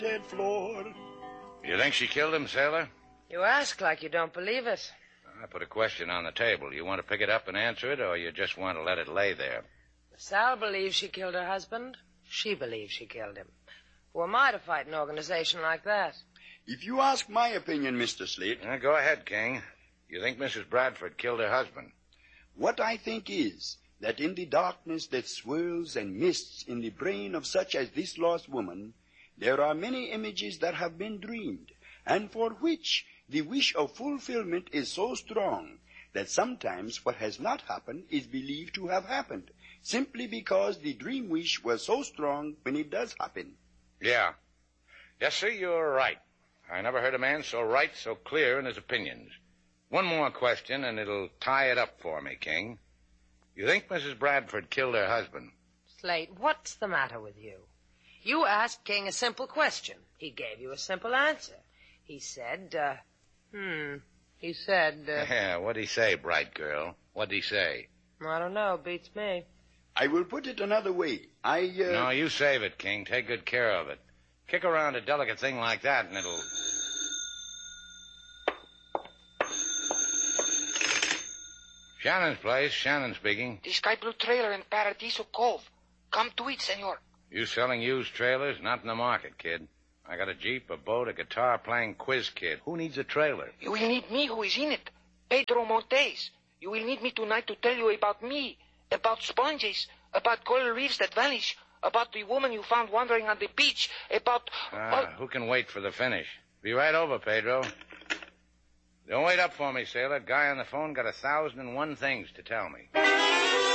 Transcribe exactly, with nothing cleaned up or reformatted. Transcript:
dead floor. You think she killed him, sailor? You ask like you don't believe it. I put a question on the table. You want to pick it up and answer it, or you just want to let it lay there? Sal believes she killed her husband. She believes she killed him. Who am I to fight an organization like that? If you ask my opinion, Mister Slate... Uh, go ahead, King. You think Missus Bradford killed her husband? What I think is that in the darkness that swirls and mists in the brain of such as this lost woman, there are many images that have been dreamed, and for which the wish of fulfillment is so strong that sometimes what has not happened is believed to have happened, simply because the dream wish was so strong when it does happen. Yeah. Yes, sir, you're right. I never heard a man so right, so clear in his opinions. One more question, and it'll tie it up for me, King. You think Missus Bradford killed her husband? Slate, what's the matter with you? You asked King a simple question. He gave you a simple answer. He said, uh, hmm, he said, uh... Yeah, what'd he say, bright girl? What'd he say? I don't know, beats me. I will put it another way. I, uh... No, you save it, King. Take good care of it. Kick around a delicate thing like that, and it'll... Shannon's place. Shannon speaking. The Sky Blue trailer in Paradiso Cove. Come to it, senor. You selling used trailers? Not in the market, kid. I got a Jeep, a boat, a guitar playing quiz kid. Who needs a trailer? You will need me who is in it. Pedro Montes. You will need me tonight to tell you about me, about sponges, about coral reefs that vanish, about the woman you found wandering on the beach, about... Ah, uh, who can wait for the finish? Be right over, Pedro. Don't wait up for me, sailor. Guy on the phone got a thousand and one things to tell me.